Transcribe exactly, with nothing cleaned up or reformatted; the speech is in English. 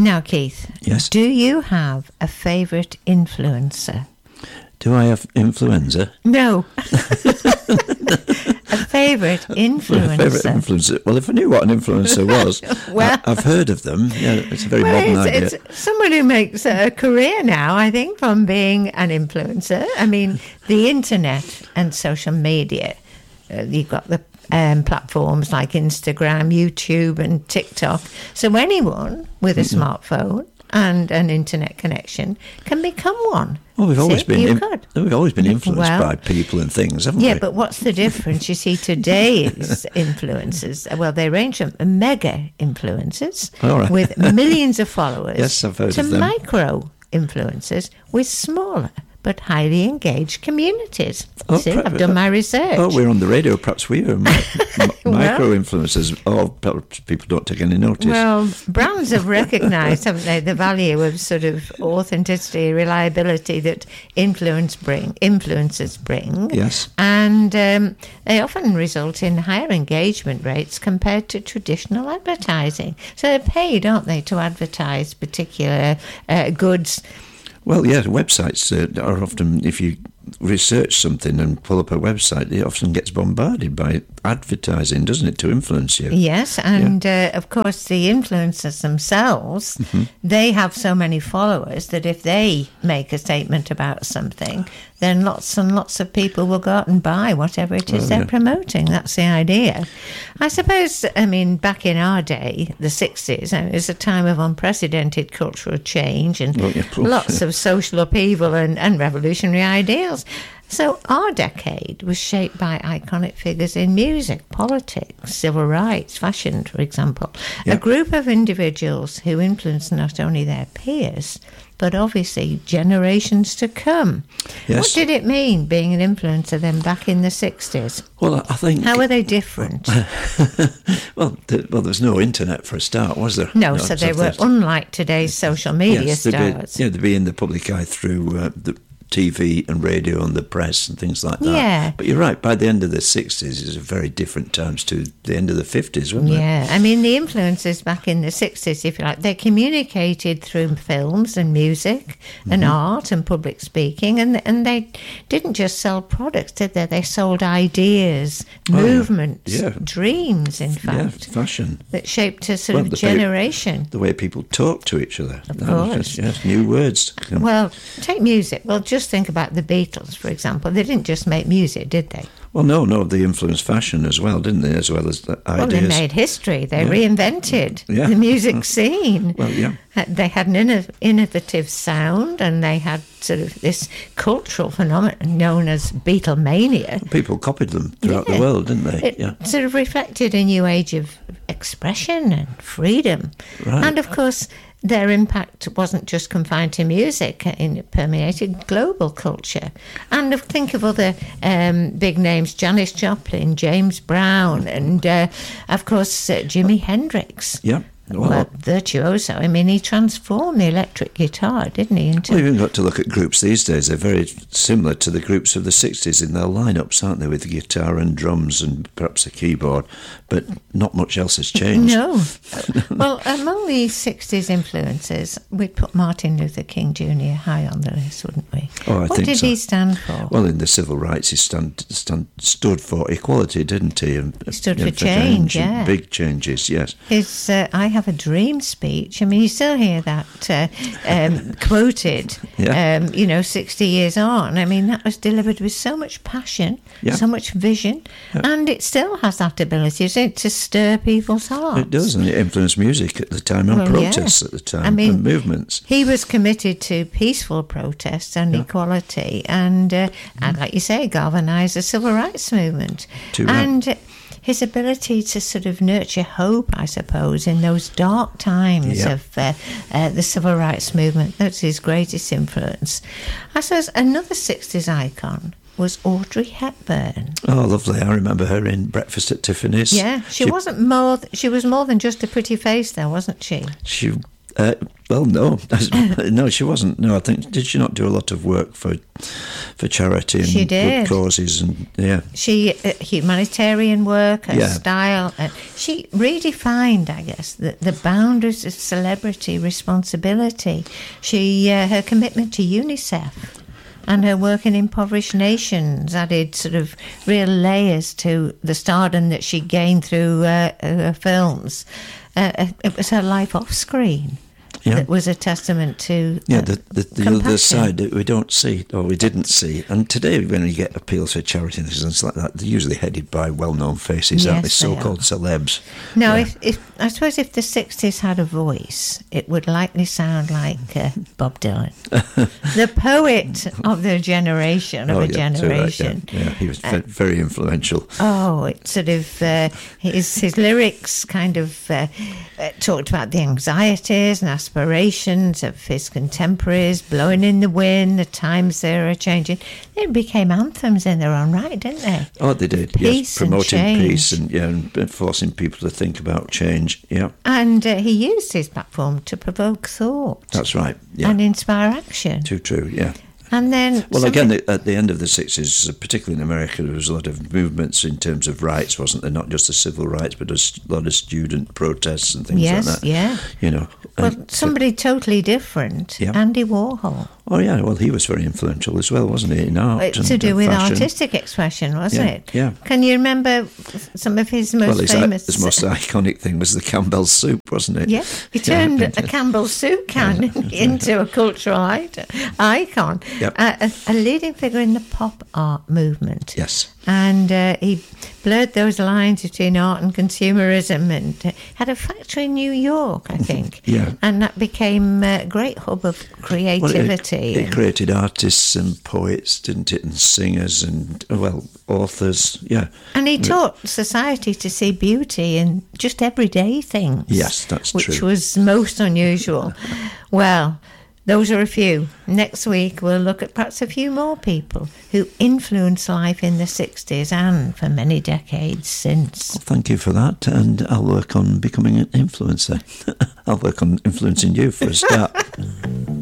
Now, Keith, Yes. do you have a favourite influencer? Do I have influenza? No. A favourite influencer? Favourite influencer? Well, if I knew what an influencer was, Well- I, I've heard of them. Yeah, it's a very Well, modern it's, idea. it's someone who makes a career now, I think, from being an influencer. I mean, the internet and social media, uh, you've got the um, platforms like Instagram, YouTube and TikTok. So anyone with a Mm-hmm. smartphone and an internet connection can become one. Well, we've always See, been you in- could. we've always been influenced Well, by people and things, haven't Yeah, we? but what's the difference? You see, today's influencers, well, they range from mega influencers All right. with millions of followers Yes, I've heard to of them. micro influencers with smaller but highly engaged communities. Oh, see, perhaps- I've done my research. Oh, we're on the radio. Perhaps we are mi- mi- Well- micro influencers. Oh, perhaps people don't take any notice. Well, brands have recognised, haven't they, the value of sort of authenticity, reliability that influence bring, influencers bring. Yes. And um, they often result in higher engagement rates compared to traditional advertising. So they're paid, aren't they, to advertise particular uh, goods. Well, yeah, websites uh, are often, if you research something and pull up a website, it often gets bombarded by advertising, doesn't it, to influence you? Yes, and uh, of course the influencers themselves, Mm-hmm. they have so many followers that if they make a statement about something, then lots and lots of people will go out and buy whatever it is Well, they're yeah. promoting. That's the idea. I suppose, I mean, back in our day, the sixties, it was a time of unprecedented cultural change and Well, yeah, of course, lots yeah. of social upheaval and, and revolutionary ideals. So our decade was shaped by iconic figures in music, politics, civil rights, fashion, for example. Yeah. A group of individuals who influenced not only their peers, but obviously generations to come. Yes. What did it mean being an influencer then back in the sixties? Well, I think... How were they different? well, th- well, there's no internet for a start, was there? No, so they were there's- unlike today's social media yes, they'd be, stars. yeah, they'd be in the public eye through uh, the T V and radio and the press and things like that. Yeah. But you're right, by the end of the sixties, it's very different times to the end of the fifties, wasn't it? Yeah, I mean, the influencers back in the sixties, if you like, they communicated through films and music and Mm-hmm. art and public speaking, and and they didn't just sell products, did they? They sold ideas, Oh, yeah. movements, Yeah. dreams, in Yeah, fact, fashion. that shaped a sort Well, of the very- generation. The way people talk to each other. Of That was course. just- yes, new words. Well, take music. Well, just think about the Beatles, for example. They didn't just make music, did they? Well, no, no, they influenced fashion as well, didn't they? As well as the Well, they ideas. made history. They Yeah. reinvented Yeah. the music scene. Well, yeah. Uh, They had an inno- innovative sound, and they had sort of this cultural phenomenon known as Beatlemania. People copied them throughout Yeah. the world, didn't they? It yeah. sort of reflected a new age of expression and freedom. Right. And of course, their impact wasn't just confined to music, it permeated global culture. And think of other um, big names, Janis Joplin, James Brown, and uh, of course, uh, Jimi Hendrix. Yeah. Well, Well, virtuoso. I mean, he transformed the electric guitar, didn't he? Into Well, you've got to look at groups these days. They're very similar to the groups of the sixties in their lineups, aren't they? With guitar and drums and perhaps a keyboard, but not much else has changed. No. Well, among the sixties influences, we'd put Martin Luther King Junior high on the list, wouldn't we? Oh, I what think did so. he stand for? Well, in the civil rights, he stand, stand, stood for equality, didn't he? And, He stood you know, for change, and yeah. Big changes, yes. His uh, I Have a Dream speech, I mean, you still hear that uh, um, quoted, Yeah. um, you know, sixty years on. I mean, that was delivered with so much passion, Yeah. so much vision, and it still has that ability, isn't it, to stir people's hearts. It does, and it influenced music at the time and Well, yeah. protests at the time I mean, and movements. He was committed to peaceful protest and equality, and, uh, and like you say, galvanise the civil rights movement. Too right. And uh, his ability to sort of nurture hope, I suppose, in those dark times Yeah. of uh, uh, the civil rights movement. That's his greatest influence. I suppose another sixties icon was Audrey Hepburn. Oh, lovely. I remember her in Breakfast at Tiffany's. Yeah, she, wasn't more. Th- she was more than just a pretty face, though, wasn't she? She, uh, Well, no, no, she wasn't. No, I think did she not do a lot of work for for charity and She did. good causes and yeah. She uh, humanitarian work, her Yeah. style. Uh, she redefined, I guess, the, the boundaries of celebrity responsibility. She uh, her commitment to UNICEF and her work in impoverished nations added sort of real layers to the stardom that she gained through uh, her films. Uh, it was her life off screen. Yeah. That was a testament to Yeah, uh, the, the, the compassion. other side that we don't see, or we didn't see. And today, when you get appeals for charity and things like that, they're usually headed by well-known faces, aren't they? Yes, they So-called celebs. No, Yeah. if, if I suppose if the sixties had a voice, it would likely sound like uh, Bob Dylan, the poet of their generation, of Oh, a yeah, too right, generation. yeah. Yeah, he was ve- very influential. Oh, it sort of uh, his his lyrics kind of uh, uh, talked about the anxieties and aspirations of his contemporaries, blowing in the wind, the times they were changing. They became anthems in their own right, didn't they? Oh, they did. Peace yes, and promoting change. peace and yeah, and forcing people to think about change. Yeah, And uh, he used his platform to provoke thought that's right. Yeah, and inspire action. too true. Yeah. And then, Well, some- again, at the end of the sixties, particularly in America, there was a lot of movements in terms of rights, wasn't there? Not just the civil rights, but a s- lot of student protests and things yes, like that. yeah. You know. Well, and- somebody totally different, Yeah. Andy Warhol. Oh, yeah. Well, he was very influential as well, wasn't he? In art It's and to do uh, with fashion. artistic expression, wasn't Yeah, it? yeah. Can you remember some of his most Well, his, famous? his most iconic thing was the Campbell's soup, wasn't it? Yeah, he turned a Campbell's soup can into a cultural icon. icon. Yep. A, a, a leading figure in the pop art movement. Yes. And uh, he blurred those lines between art and consumerism and uh, had a factory in New York, I think. Yeah. And that became a great hub of Well, creativity. it, it and- created artists and poets, didn't it? And singers and, well, authors. Yeah. And he taught society to see beauty in just everyday things. Yes, that's which true. was most unusual. Well, those are a few. Next week, we'll look at perhaps a few more people who influenced life in the sixties and for many decades since. Thank you for that, and I'll work on becoming an influencer. I'll work on influencing you for a start.